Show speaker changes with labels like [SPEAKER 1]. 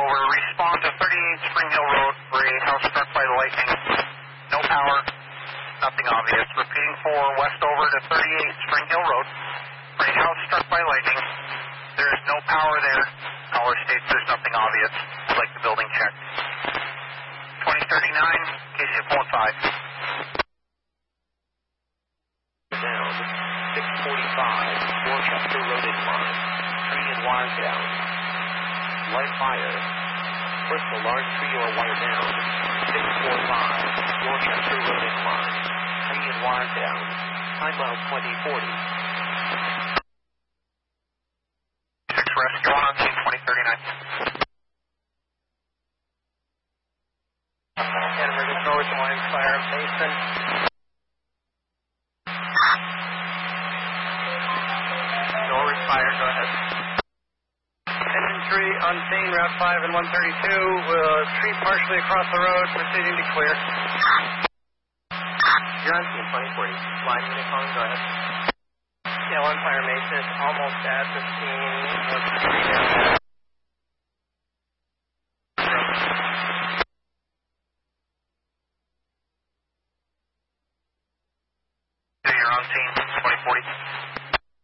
[SPEAKER 1] over. Respond to 38 Spring Hill Road for a house struck by lightning. No power. Nothing obvious. Repeating for west over to 38 Spring Hill Road for a house struck by lightning. There is no power there. Caller states there's nothing obvious. I'd like the building checked. 2039, KC 415.
[SPEAKER 2] Down. 645, Dorchester Road incline. Tree and wire down. Light fire. First alarm tree or wire down. 645, Dorchester Road incline. Tree and wire down. Time out 2040.
[SPEAKER 1] 6 rescue on scene 2039.
[SPEAKER 3] Denver to North Line Fire Basin. North Fire, go ahead. Engine 3 on scene, Route 5 and 132. Tree partially across the road, proceeding to clear.
[SPEAKER 2] You're on scene 2040. Line unit calling, go ahead.
[SPEAKER 3] Yeah, 1 Fire Mesa is almost at the scene.
[SPEAKER 1] You're on scene 2040.